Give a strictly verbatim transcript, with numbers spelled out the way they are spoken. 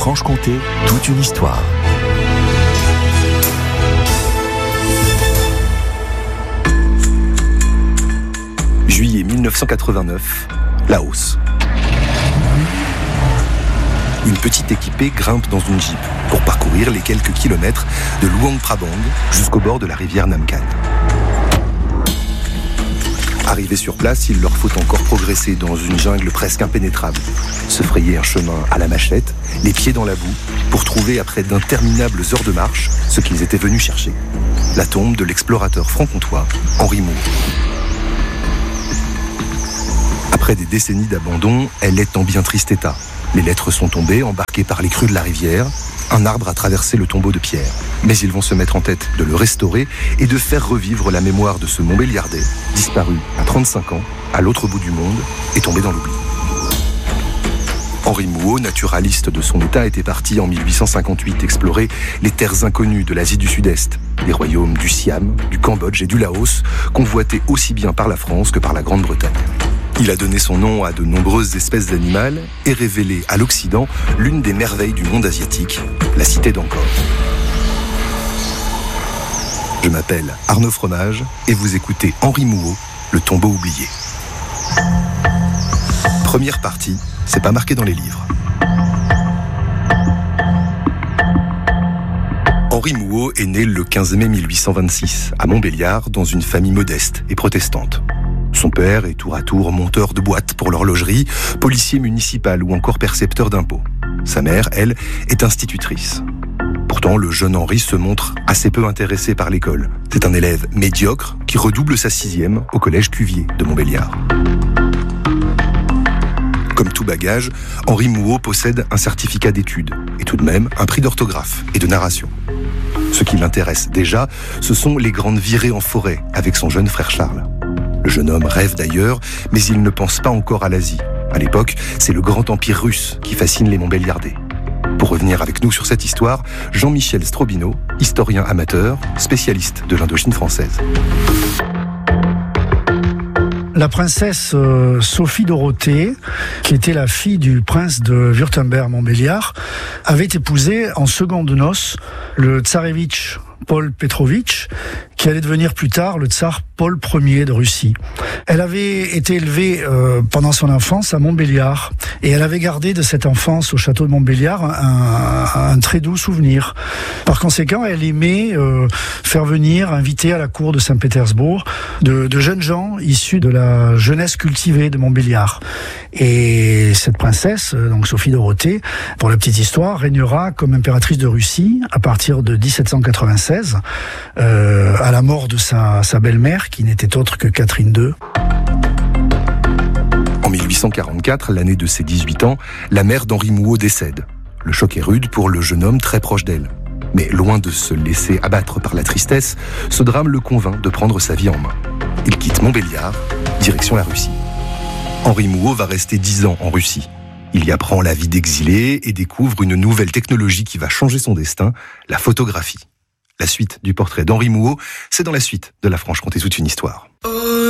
Franche-Comté, toute une histoire. Juillet mille neuf cent quatre-vingt-neuf, Laos. Une petite équipée grimpe dans une jeep pour parcourir les quelques kilomètres de Luang Prabang jusqu'au bord de la rivière Nam Khan. Arrivés sur place, il leur faut encore progresser dans une jungle presque impénétrable, se frayer un chemin à la machette, les pieds dans la boue, pour trouver après d'interminables heures de marche ce qu'ils étaient venus chercher. La tombe de l'explorateur franc-comtois Henri Mouhot. Après des décennies d'abandon, elle est en bien triste état. Les lettres sont tombées, embarquées par les crues de la rivière. Un arbre a traversé le tombeau de pierre. Mais ils vont se mettre en tête de le restaurer et de faire revivre la mémoire de ce Montbéliardais, disparu à trente-cinq ans, à l'autre bout du monde, et tombé dans l'oubli. Henri Mouhot, naturaliste de son état, était parti en mille huit cent cinquante-huit explorer les terres inconnues de l'Asie du Sud-Est, les royaumes du Siam, du Cambodge et du Laos, convoités aussi bien par la France que par la Grande-Bretagne. Il a donné son nom à de nombreuses espèces d'animaux et révélé à l'Occident l'une des merveilles du monde asiatique, la cité d'Angkor. Je m'appelle Arnaud Fromage et vous écoutez Henri Mouhot, le tombeau oublié. Première partie, c'est pas marqué dans les livres. Henri Mouhot est né le quinze mai mille huit cent vingt-six, à Montbéliard, dans une famille modeste et protestante. Son père est tour à tour monteur de boîtes pour l'horlogerie, policier municipal ou encore percepteur d'impôts. Sa mère, elle, est institutrice. Pourtant, le jeune Henri se montre assez peu intéressé par l'école. C'est un élève médiocre qui redouble sa sixième au collège Cuvier de Montbéliard. Comme tout bagage, Henri Mouhot possède un certificat d'études et tout de même un prix d'orthographe et de narration. Ce qui l'intéresse déjà, ce sont les grandes virées en forêt avec son jeune frère Charles. Le jeune homme rêve d'ailleurs, mais il ne pense pas encore à l'Asie. À l'époque, c'est le grand empire russe qui fascine les Montbéliardais. Pour revenir avec nous sur cette histoire, Jean-Michel Strobino, historien amateur, spécialiste de l'Indochine française. La princesse euh, Sophie Dorothée, qui était la fille du prince de Wurtemberg-Montbéliard, avait épousé en seconde noces le tsarevitch Paul Petrovitch, qui allait devenir plus tard le tsar Paul Ier de Russie. Elle avait été élevée euh, pendant son enfance à Montbéliard et elle avait gardé de cette enfance au château de Montbéliard un, un, un très doux souvenir. Par conséquent, elle aimait euh, faire venir, inviter à la cour de Saint-Pétersbourg de, de jeunes gens issus de la jeunesse cultivée de Montbéliard. Et cette princesse, donc Sophie Dorothée, pour la petite histoire, régnera comme impératrice de Russie à partir de dix-sept cent quatre-vingt-seize, euh, à la mort de sa, sa belle-mère, qui n'était autre que Catherine deux. En mille huit cent quarante-quatre, l'année de ses dix-huit ans, la mère d'Henri Mouhot décède. Le choc est rude pour le jeune homme très proche d'elle. Mais loin de se laisser abattre par la tristesse, ce drame le convainc de prendre sa vie en main. Il quitte Montbéliard, direction la Russie. Henri Mouhot va rester dix ans en Russie. Il y apprend la vie d'exilé et découvre une nouvelle technologie qui va changer son destin, la photographie. La suite du portrait d'Henri Mouhot, c'est dans la suite de La Franche-Comté toute une histoire. Oh.